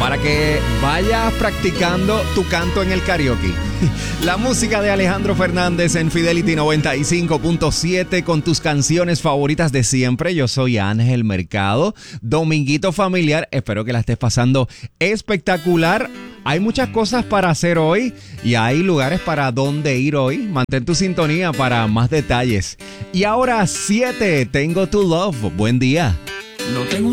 para que vayas practicando tu canto en el karaoke. La música de Alejandro Fernández en Fidelity 95.7 con tus canciones favoritas de siempre. Yo soy Ángel Mercado. Dominguito familiar. Espero que la estés pasando espectacular. Hay muchas cosas para hacer hoy y hay lugares para dónde ir hoy. Mantén tu sintonía para más detalles. Y ahora 7, Tengo tu Love. Buen día. No tengo